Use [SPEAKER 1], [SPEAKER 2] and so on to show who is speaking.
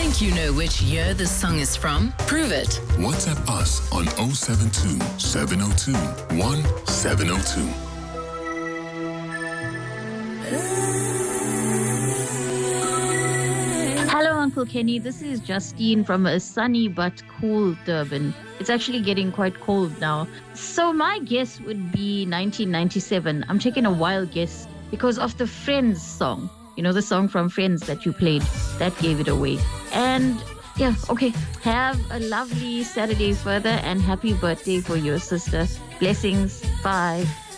[SPEAKER 1] Think you know which year this song is from? Prove it.
[SPEAKER 2] WhatsApp us on 072 702 1702.
[SPEAKER 3] Hello, Uncle Kenny. This is Justine from a sunny but cool Durban. It's actually getting quite cold now. So my guess would be 1997. I'm taking a wild guess because of the Friends song. You know, the song from Friends that you played. That gave it away. And yeah, okay. Have a lovely Saturday further and happy birthday for your sister. Blessings. Bye.